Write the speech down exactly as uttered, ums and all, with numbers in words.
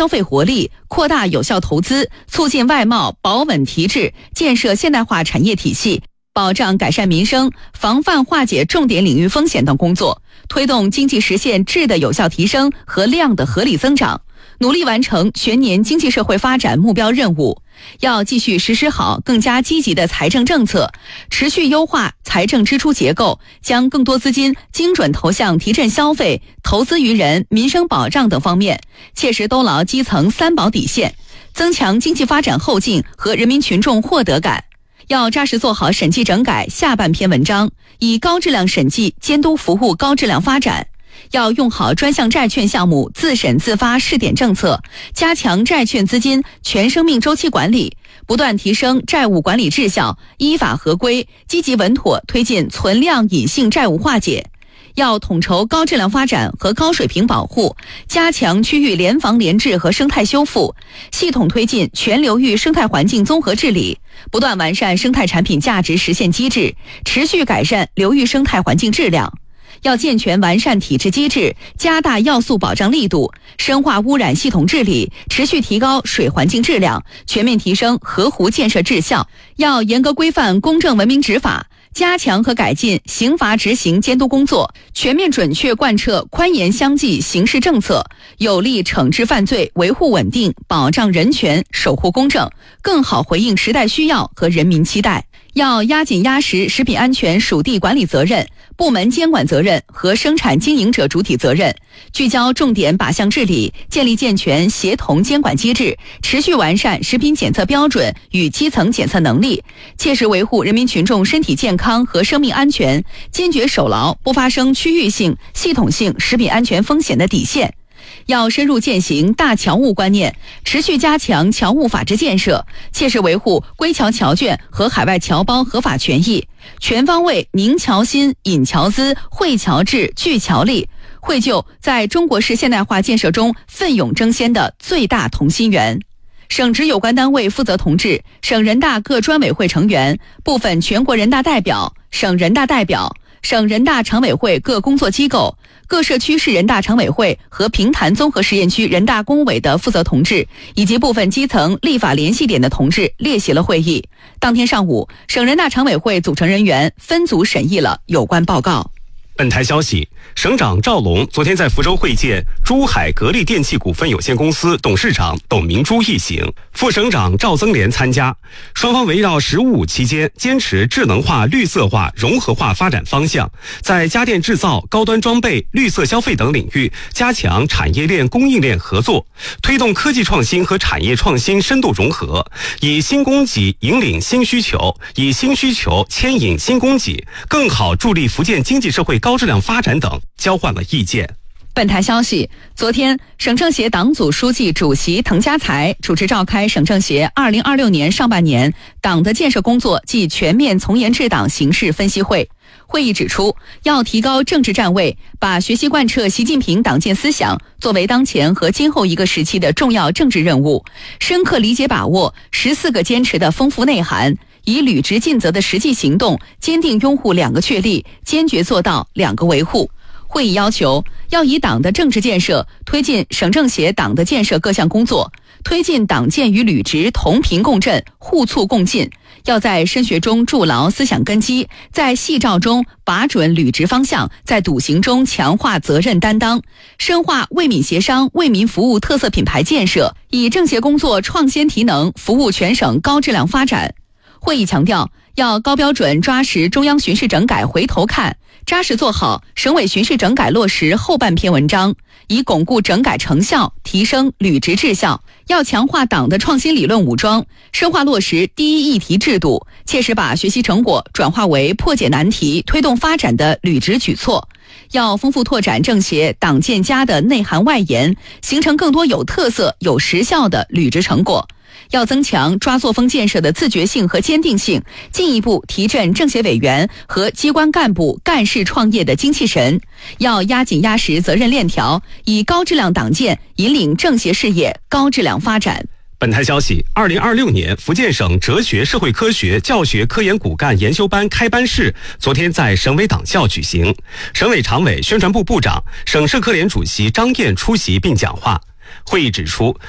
消费活力，扩大有效投资，促进外贸保稳提质，建设现代化产业体系，保障改善民生，防范化解重点领域风险等工作，推动经济实现质的有效提升和量的合理增长，努力完成全年经济社会发展目标任务。要继续实施好更加积极的财政政策，持续优化财政支出结构，将更多资金精准投向提振消费、投资于人、民生保障等方面，切实兜牢基层三保底线，增强经济发展后劲和人民群众获得感。要扎实做好审计整改下半篇文章，以高质量审计监督服务高质量发展。要用好专项债券项目自审自发试点政策，加强债券资金全生命周期管理，不断提升债务管理质效，依法合规，积极稳妥推进存量隐性债务化解。要统筹高质量发展和高水平保护，加强区域联防联治和生态修复，系统推进全流域生态环境综合治理，不断完善生态产品价值实现机制，持续改善流域生态环境质量。要健全完善体制机制，加大要素保障力度，深化污染系统治理，持续提高水环境质量，全面提升河湖建设质效。要严格规范公正文明执法，加强和改进刑罚执行监督工作，全面准确贯彻宽严相济刑事政策，有力惩治犯罪，维护稳定，保障人权，守护公正，更好回应时代需要和人民期待。要压紧压实食品安全属地管理责任、部门监管责任和生产经营者主体责任，聚焦重点靶向治理，建立健全协同监管机制，持续完善食品检测标准与基层检测能力，切实维护人民群众身体健康和生命安全，坚决守牢不发生区域性、系统性食品安全风险的底线。要深入践行大侨务观念，持续加强侨务法治建设，切实维护归侨侨眷和海外侨胞合法权益，全方位凝侨心、引侨资、惠侨智、聚侨力，绘就在中国式现代化建设中奋勇争先的最大同心圆。省直有关单位负责同志、省人大各专委会成员、部分全国人大代表、省人大代表、省人大常委会各工作机构、各社区市人大常委会和平潭综合实验区人大工委的负责同志，以及部分基层立法联系点的同志列席了会议。当天上午，省人大常委会组成人员分组审议了有关报告。 本台消息，省长赵龙昨天在福州会见珠海格力电器股份有限公司董事长董明珠一行，副省长赵增莲参加。双方围绕“十五五”期间坚持智能化、绿色化、融合化发展方向，在家电制造、高端装备、绿色消费等领域加强产业链、供应链合作，推动科技创新和产业创新深度融合，以新供给引领新需求，以新需求牵引新供给，更好助力福建经济社会高质量发展等交换了意见。 本台消息，昨天，省政协党组书记、主席滕家才主持召开省政协二零二六年上半年党的建设工作暨全面从严治党形势分析会。会议指出，要提高政治站位，把学习贯彻习近平党建思想作为当前和今后一个时期的重要政治任务，深刻理解把握十四个坚持的丰富内涵，以履职尽责的实际行动，坚定拥护两个确立，坚决做到两个维护。会议要求，要以党的政治建设推进省政协党的建设各项工作，推进党建与履职同频共振、互促共进。要在深学中筑牢思想根基，在细照中把准履职方向，在笃行中强化责任担当，深化为民协商、为民服务特色品牌建设，以政协工作创新提能，服务全省高质量发展。会议强调，要高标准抓实中央巡视整改回头看，扎实做好省委巡视整改落实后半篇文章，以巩固整改成效，提升履职质效。要强化党的创新理论武装，深化落实第一议题制度，切实把学习成果转化为破解难题、推动发展的履职举措。要丰富拓展政协党建家的内涵外延，形成更多有特色、有实效的履职成果。要增强抓作风建设的自觉性和坚定性，进一步提振政协委员和机关干部干事创业的精气神。要压紧压实责任链条，以高质量党建引领政协事业高质量发展。 本台消息，二零二六年福建省哲学社会科学教学科研骨干研修班开班式昨天在省委党校举行，省委常委、宣传部部长、省社科联主席张燕出席并讲话。会议指出，